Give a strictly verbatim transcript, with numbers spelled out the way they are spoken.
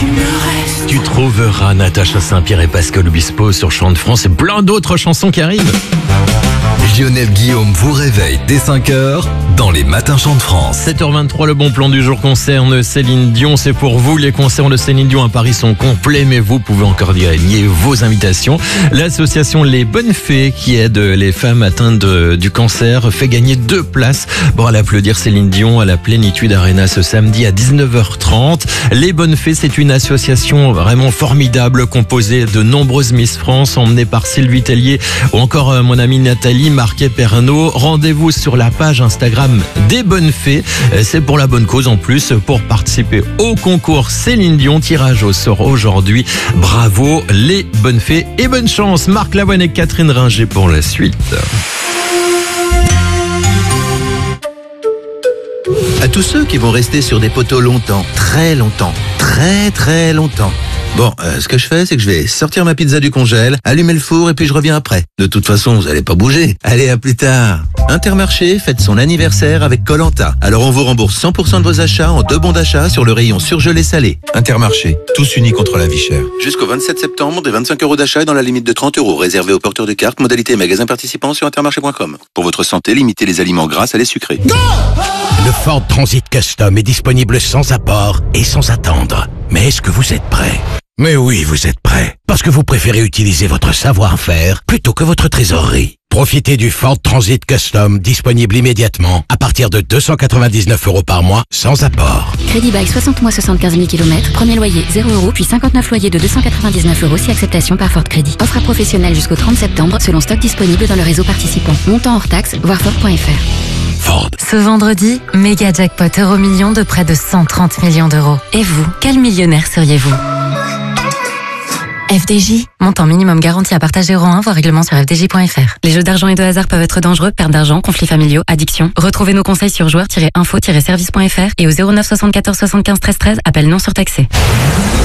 tu me restes. Tu trouveras Natacha Saint-Pierre et Pascal Obispo sur Chant de France et plein d'autres chansons qui arrivent. Lionel Guillaume vous réveille dès cinq heures dans les matins Chant de France. sept heures vingt-trois, le bon plan du jour concerne Céline Dion. C'est pour vous, les concerts de Céline Dion à Paris sont complets, mais vous pouvez encore gagner vos invitations. L'association Les Bonnes Fées, qui aide les femmes atteintes de, du cancer, fait gagner deux places pour aller applaudir Céline Dion à la Plénitude Arena ce samedi à dix-neuf heures trente. Les Bonnes Fées, c'est une association vraiment formidable composée de nombreuses Miss France, emmenées par Sylvie Tellier ou encore euh, mon amie Nathalie Marquet-Pernaud. Rendez-vous sur la page Instagram des Bonnes Fées. C'est pour la bonne cause en plus. Pour participer au concours Céline Dion, tirage au sort aujourd'hui. Bravo les Bonnes Fées et bonne chance. Marc Lavoine et Catherine Ringer pour la suite. À tous ceux qui vont rester sur des poteaux longtemps, très longtemps, très très longtemps. Bon, euh, ce que je fais, c'est que je vais sortir ma pizza du congèle, allumer le four et puis je reviens après. De toute façon, vous allez pas bouger. Allez, à plus tard. Intermarché fête son anniversaire avec Koh Lanta. Alors on vous rembourse cent pour cent de vos achats en deux bons d'achat sur le rayon surgelé salé. Intermarché, tous unis contre la vie chère. Jusqu'au vingt-sept septembre, des vingt-cinq euros d'achat et dans la limite de trente euros, réservé aux porteurs de cartes, modalité magasin participant sur intermarché point com. Pour votre santé, limitez les aliments gras à les sucrés. Le Ford Transit Custom est disponible sans apport et sans attendre. Mais est-ce que vous êtes prêt ? Mais oui, vous êtes prêt. Parce que vous préférez utiliser votre savoir-faire plutôt que votre trésorerie. Profitez du Ford Transit Custom disponible immédiatement à partir de deux cent quatre-vingt-dix-neuf euros par mois sans apport. Crédit bail soixante mois soixante-quinze mille kilomètres, premier loyer zéro euros puis cinquante-neuf loyers de deux cent quatre-vingt-dix-neuf euros si acceptation par Ford Crédit. Offre à professionnels jusqu'au trente septembre selon stock disponible dans le réseau participant. Montant hors taxe, voir Ford point F R. Ford. Ce vendredi, méga jackpot euro million de près de cent trente millions d'euros. Et vous, quel millionnaire seriez-vous ? F D J, montant minimum garanti à partager euro un, voire règlement sur f d j point f r. Les jeux d'argent et de hasard peuvent être dangereux, perte d'argent, conflits familiaux, addiction. Retrouvez nos conseils sur joueurs tiret info tiret service point f r et au zéro neuf soixante-quatorze soixante-quinze treize treize, appel non surtaxé.